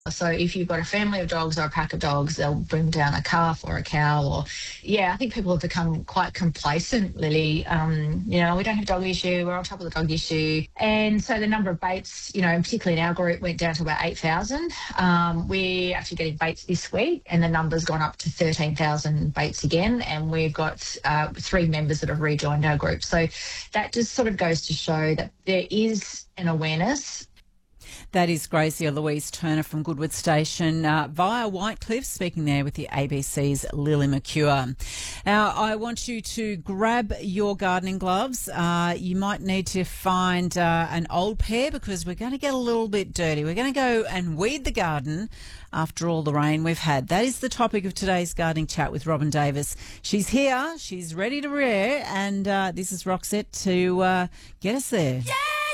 So if you've got a family of dogs or a pack of dogs, they'll bring down a calf or a cow. Or yeah, I think people have become quite complacent, Lily. We don't have dog issue. We're on top of the dog issue, and so the number of baits, particularly in our group, went down to about 8,000. We're actually getting baits this week, and the number's gone up to 13,000 baits again. And we've got 3 members that have rejoined our group. So that just sort of goes to show that there is an awareness. That is Gracia Louise Turner from Goodwood Station via Whitecliff, speaking there with the ABC's Lily McCure. Now, I want you to grab your gardening gloves. You might need to find an old pair because we're going to get a little bit dirty. We're going to go and weed the garden after all the rain we've had. That is the topic of today's gardening chat with Robin Davis. She's here. She's ready to rear, and this is Roxette to get us there. Yeah!